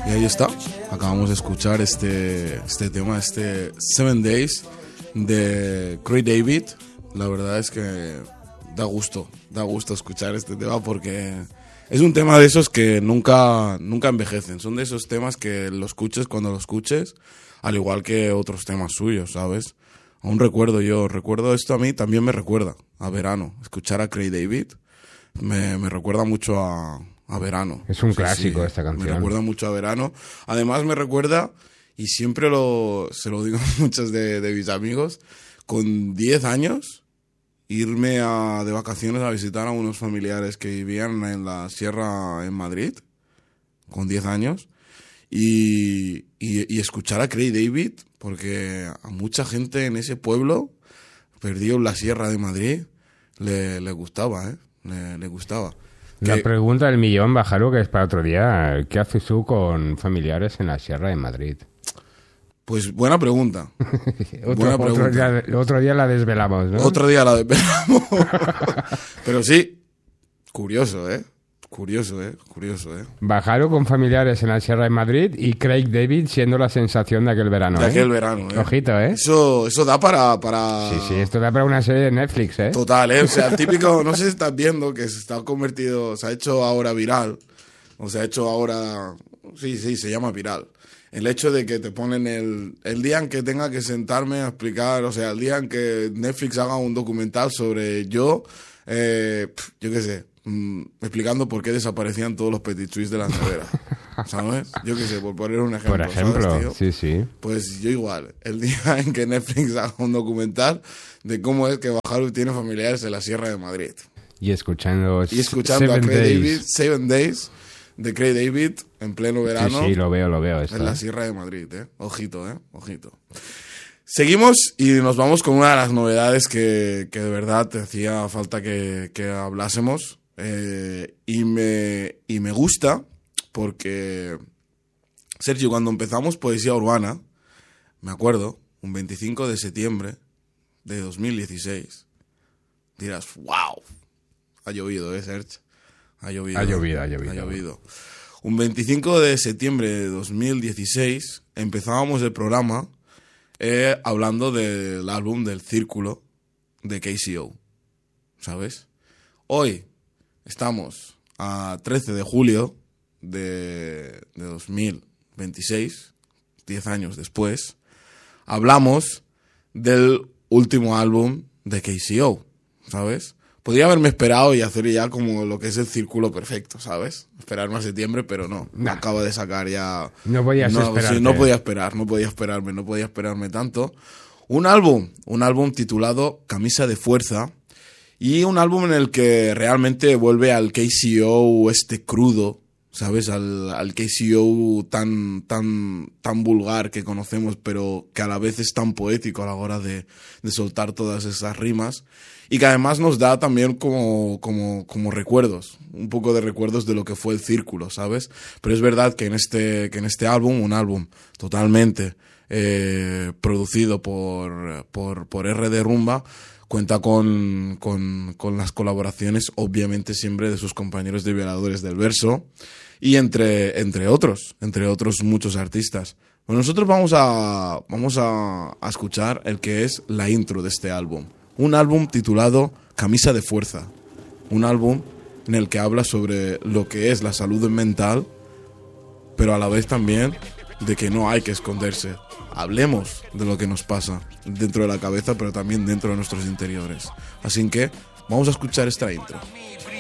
Y ahí está, acabamos de escuchar este tema, 7 Days de Craig David. La verdad es que da gusto escuchar este tema porque es un tema de esos que nunca envejecen. Son de esos temas que lo escuches cuando lo escuches, al igual que otros temas suyos, ¿sabes? Aún recuerdo esto, a mí también me recuerda a verano. Escuchar a Craig David me recuerda mucho a verano. Es un clásico esta canción. Me recuerda mucho a verano. Además me recuerda, y siempre se lo digo a muchos de mis amigos, con 10 años, irme de vacaciones a visitar a unos familiares que vivían en la sierra en Madrid, con 10 años, y escuchar a Craig David, porque a mucha gente en ese pueblo, perdido en la sierra de Madrid, le gustaba, ¿eh? Le gustaba. La pregunta del millón, Bajaro, que es para otro día. ¿Qué haces tú con familiares en la Sierra de Madrid? Pues buena pregunta. Otro día la desvelamos, ¿no? Otro día la desvelamos. Pero sí, curioso, ¿eh? Curioso. Bajaro con familiares en la Sierra de Madrid y Craig David siendo la sensación de aquel verano. De aquel verano, ¿eh? Ojito, ¿eh? Eso da para... Sí, esto da para una serie de Netflix, ¿eh? Total, ¿eh? O sea, el típico, no sé si estás viendo que se ha hecho ahora viral. O se ha hecho ahora... Sí, se llama viral. El hecho de que te ponen el día en que tenga que sentarme a explicar, o sea, el día en que Netflix haga un documental sobre yo qué sé, explicando por qué desaparecían todos los petit suisse de la nevera, ¿sabes? Yo qué sé, por poner un ejemplo. Por ejemplo, ¿sabes, tío? Sí. Pues yo igual, el día en que Netflix haga un documental de cómo es que Bajaru tiene familiares en la Sierra de Madrid. Y escuchando a Craig David, 7 Days de Craig David en pleno verano. Sí, lo veo. En la Sierra de Madrid, ¿eh? Ojito. Seguimos y nos vamos con una de las novedades que de verdad te hacía falta que hablásemos. Y me gusta porque, Sergio, cuando empezamos Poesía Urbana, me acuerdo, un 25 de septiembre de 2016, dirás, wow, ha llovido, Sergio. Ha llovido. Un 25 de septiembre de 2016 empezábamos el programa hablando del álbum del Círculo de KCO, ¿sabes? Hoy estamos a 13 de julio de 2026, 10 años después, hablamos del último álbum de KCO, ¿sabes? Podría haberme esperado y hacer ya como lo que es el círculo perfecto, ¿sabes? Esperarme a septiembre, pero no. Acabo de sacar ya... No podías esperarte. Sí, no podía esperarme tanto. Un álbum titulado Camisa de Fuerza, y un álbum en el que realmente vuelve al KCO crudo, ¿sabes? Al KCO tan vulgar que conocemos, pero que a la vez es tan poético a la hora de soltar todas esas rimas. Y que además nos da también como recuerdos, un poco de recuerdos de lo que fue el Círculo, ¿sabes? Pero es verdad que en este álbum, un álbum totalmente producido por RD Rumba, cuenta con las colaboraciones, obviamente siempre de sus compañeros de Violadores del Verso, y entre otros muchos artistas. Bueno, nosotros vamos a escuchar el que es la intro de este álbum. Un álbum titulado Camisa de Fuerza. Un álbum en el que habla sobre lo que es la salud mental, pero a la vez también de que no hay que esconderse. Hablemos de lo que nos pasa dentro de la cabeza, pero también dentro de nuestros interiores. Así que vamos a escuchar esta intro.